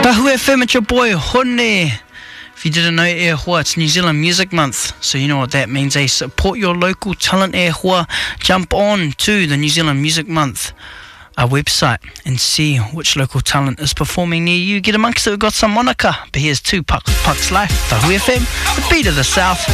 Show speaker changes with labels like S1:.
S1: Tahu FM, it's your boy Hone. If you didn't know, e hoa, it's New Zealand Music Month, so you know what that means. Support your local talent, e hoa. Jump on to the New Zealand Music Month website and see which local talent is performing near you. Get amongst it, we've got some Monica, but here's 2 Pucks Life, Tahu FM, the beat of the South.